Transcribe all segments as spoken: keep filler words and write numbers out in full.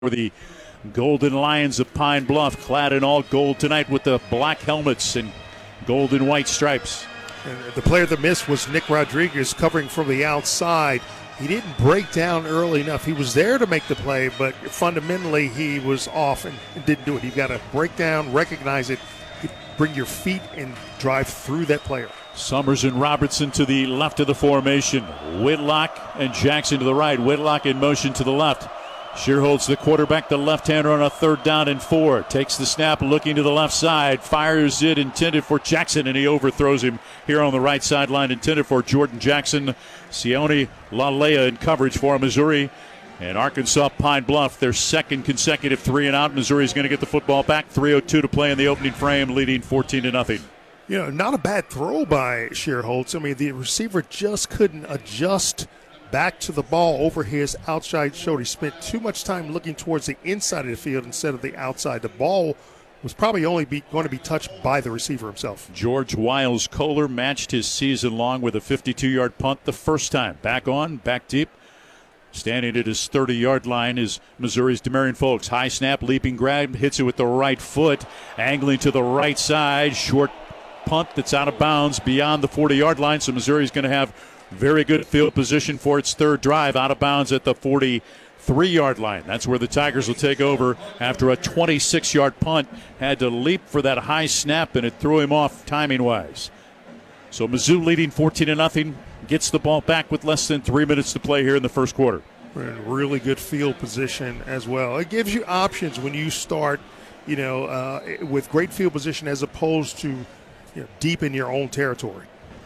For the Golden Lions of Pine Bluff, clad in all gold tonight with the black helmets and gold and white stripes. And the player that missed was Nick Rodriguez, covering from the outside. He didn't break down early enough. He was there to make the play, but fundamentally he was off and didn't do it. You've got to break down, recognize it, bring your feet and drive through that player. Summers and Robertson to the left of the formation. Whitlock and Jackson to the right. Whitlock in motion to the left. Shearholtz, the quarterback, the left-hander on a third down and four. Takes the snap, looking to the left side. Fires it, intended for Jackson, and he overthrows him here on the right sideline. Intended for Jordan Jackson. Sione Lalea in coverage for Missouri. And Arkansas Pine Bluff, their second consecutive three and out. Missouri's going to get the football back. three oh two to play in the opening frame, leading fourteen to nothing. You know, not a bad throw by Shearholtz. I mean, the receiver just couldn't adjust back to the ball over his outside shoulder. He spent too much time looking towards the inside of the field instead of the outside. The ball was probably only be, going to be touched by the receiver himself. George Wiles Kohler matched his season long with a fifty-two-yard punt the first time. Back on, back deep. Standing at his thirty-yard line is Missouri's Demarion Folks. High snap, leaping grab, hits it with the right foot, angling to the right side. Short punt that's out of bounds beyond the forty-yard line, so Missouri's going to have very good field position for its third drive, out of bounds at the forty-three-yard line. That's where the Tigers will take over after a twenty-six-yard punt. Had to leap for that high snap, and it threw him off timing-wise. So Mizzou leading fourteen to nothing, gets the ball back with less than three minutes to play here in the first quarter. Really good field position as well. It gives you options when you start, you know, uh, with great field position as opposed to, you know, deep in your own territory.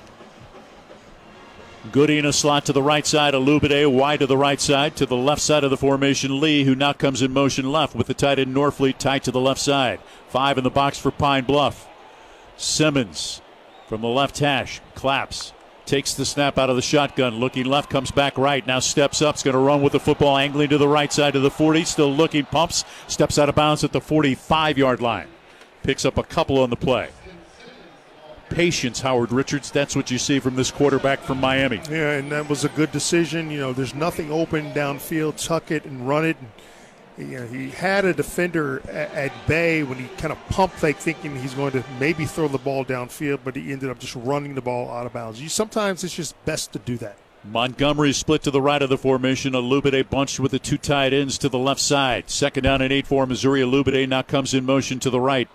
Goody in a slot to the right side. Alubide wide to the right side. To the left side of the formation, Lee, who now comes in motion left with the tight end Norfleet tight to the left side. Five in the box for Pine Bluff. Simmons from the left hash. Claps. Takes the snap out of the shotgun. Looking left, comes back right. Now steps up. Is going to run with the football, angling to the right side of the forty. Still looking, pumps. Steps out of bounds at the forty-five-yard line. Picks up a couple on the play. Patience, Howard Richards. That's what you see from this quarterback from Miami. Yeah, and that was a good decision. You know, there's nothing open downfield. Tuck it and run it. And, you know, he had a defender at, at bay when he kind of pump fake, thinking he's going to maybe throw the ball downfield, but he ended up just running the ball out of bounds. You, sometimes it's just best to do that. Montgomery split to the right of the formation. Alubide bunched with the two tight ends to the left side. Second down and eight for Missouri. Alubide now comes in motion to the right.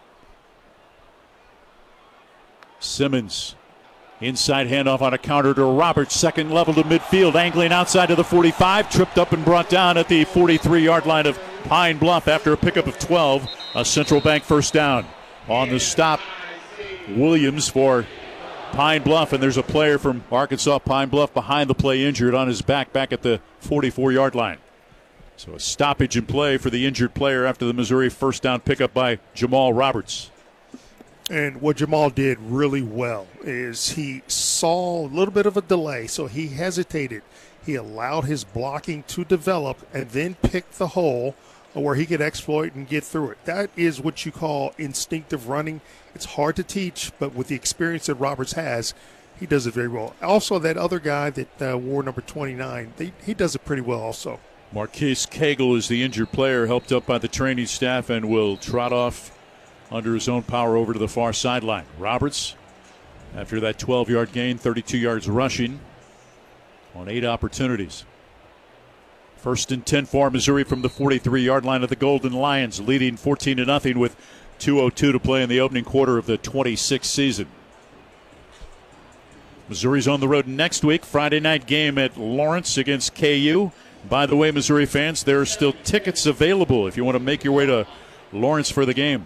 Simmons, inside handoff on a counter to Roberts, second level to midfield, angling outside to the forty-five, tripped up and brought down at the forty-three-yard line of Pine Bluff after a pickup of twelve, a Central Bank first down. On the stop, Williams for Pine Bluff, and there's a player from Arkansas Pine Bluff behind the play injured on his back, back at the forty-four-yard line. So a stoppage in play for the injured player after the Missouri first down pickup by Jamal Roberts. And what Jamal did really well is he saw a little bit of a delay, so he hesitated. He allowed his blocking to develop and then picked the hole where he could exploit and get through it. That is what you call instinctive running. It's hard to teach, but with the experience that Roberts has, he does it very well. Also, that other guy that uh, wore number twenty-nine, they, he does it pretty well also. Marquise Cagle is the injured player, helped up by the training staff, and will trot off under his own power over to the far sideline. Roberts, after that twelve-yard gain, thirty-two yards rushing on eight opportunities. First and ten for Missouri from the forty-three-yard line of the Golden Lions, leading fourteen to nothing with two oh two to play in the opening quarter of the twenty-sixth season. Missouri's on the road next week. Friday night game at Lawrence against K U. By the way, Missouri fans, there are still tickets available if you want to make your way to Lawrence for the game.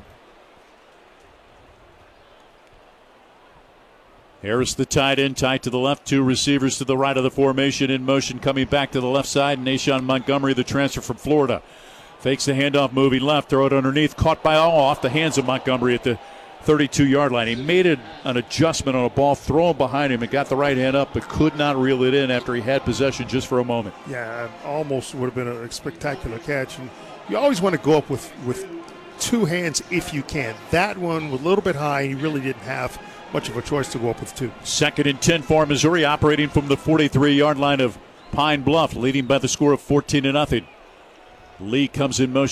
Harris, the tight end, tight to the left. Two receivers to the right of the formation in motion, coming back to the left side. Nashawn Montgomery, the transfer from Florida. Fakes the handoff, moving left, throw it underneath. Caught by all off the hands of Montgomery at the thirty-two-yard line. He made it an adjustment on a ball thrown behind him and got the right hand up, but could not reel it in after he had possession just for a moment. Yeah, almost would have been a spectacular catch. And you always want to go up with, with two hands if you can. That one was a little bit high, and he really didn't have much of a choice to go up with two. Second and ten for Missouri, operating from the forty-three-yard line of Pine Bluff, leading by the score of fourteen to nothing. Lee comes in motion.